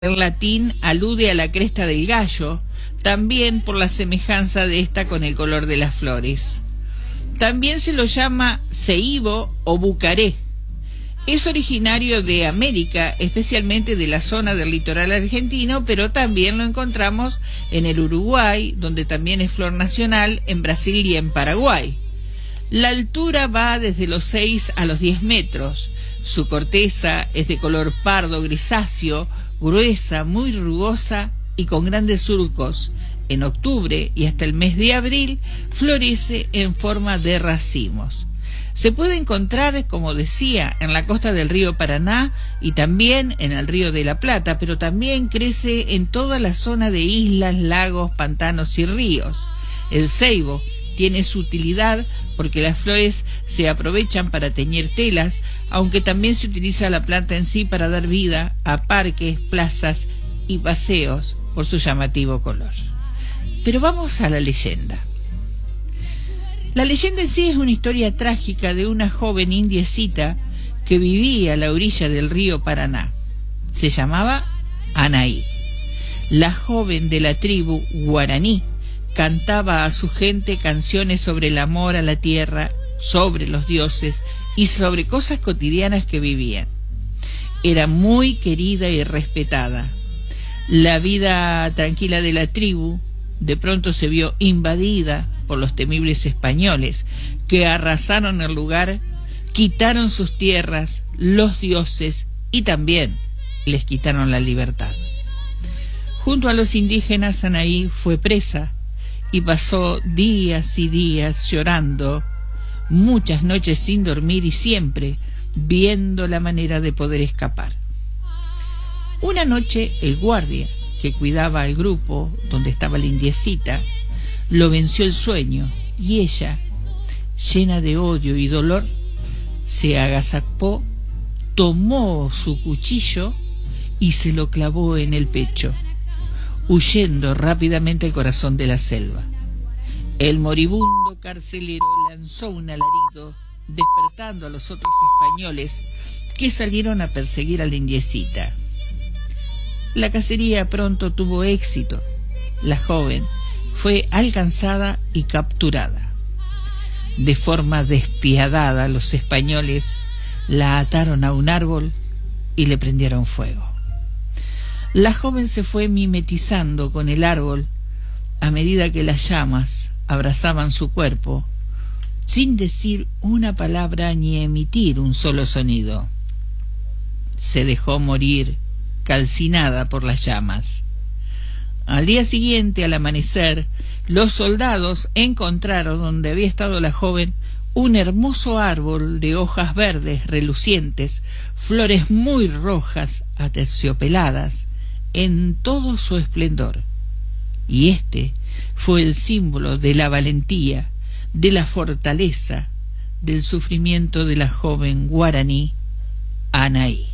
En latín alude a la cresta del gallo, también por la semejanza de esta con el color de las flores. También se lo llama ceibo o bucaré. Es originario de América, especialmente de la zona del litoral argentino, pero también lo encontramos en el Uruguay, donde también es flor nacional, en Brasil y en Paraguay. La altura va desde los 6 a los 10 metros. Su corteza es de color pardo grisáceo, gruesa, muy rugosa y con grandes surcos. En octubre y hasta el mes de abril florece en forma de racimos. Se puede encontrar, como decía, en la costa del río Paraná y también en el río de la Plata, pero también crece en toda la zona de islas, lagos, pantanos y ríos. El ceibo tiene su utilidad porque las flores se aprovechan para teñir telas, aunque también se utiliza la planta en sí para dar vida a parques, plazas y paseos por su llamativo color. Pero vamos a la leyenda. La leyenda en sí es una historia trágica de una joven indiecita que vivía a la orilla del río Paraná. Se llamaba Anaí. La joven de la tribu guaraní cantaba a su gente canciones sobre el amor a la tierra, sobre los dioses y sobre cosas cotidianas que vivían. Era muy querida y respetada. La vida tranquila de la tribu de pronto se vio invadida por los temibles españoles, que arrasaron el lugar, quitaron sus tierras, los dioses y también les quitaron la libertad. Junto a los indígenas, Anaí fue presa y pasó días y días llorando, muchas noches sin dormir y siempre viendo la manera de poder escapar. Una noche el guardia que cuidaba al grupo donde estaba la indiecita lo venció el sueño y ella, llena de odio y dolor, se agazapó, tomó su cuchillo y se lo clavó en el pecho, huyendo rápidamente al corazón de la selva. El moribundo carcelero lanzó un alarido, despertando a los otros españoles que salieron a perseguir a la indiecita. La cacería pronto tuvo éxito. La joven fue alcanzada y capturada. De forma despiadada, los españoles la ataron a un árbol y le prendieron fuego. La joven se fue mimetizando con el árbol a medida que las llamas abrazaban su cuerpo, sin decir una palabra ni emitir un solo sonido. Se dejó morir calcinada por las llamas. Al día siguiente, al amanecer, los soldados encontraron donde había estado la joven un hermoso árbol de hojas verdes relucientes, flores muy rojas aterciopeladas en todo su esplendor. Y este fue el símbolo de la valentía, de la fortaleza, del sufrimiento de la joven guaraní Anaí.